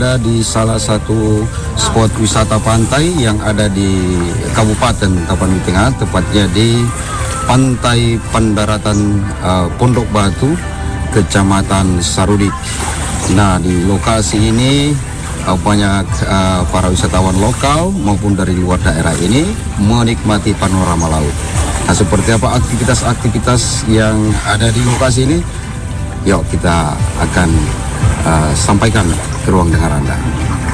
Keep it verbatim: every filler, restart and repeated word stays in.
Ada di salah satu spot wisata pantai yang ada di Kabupaten Tapanuli Tengah, tepatnya di Pantai Pendaratan uh, Pondok Batu, Kecamatan Sarudik. Nah, di lokasi ini uh, banyak uh, para wisatawan lokal maupun dari luar daerah ini menikmati panorama laut. Nah, seperti apa aktivitas-aktivitas yang ada di lokasi ini? Yuk kita akan uh, sampaikan ke ruang dengar Anda.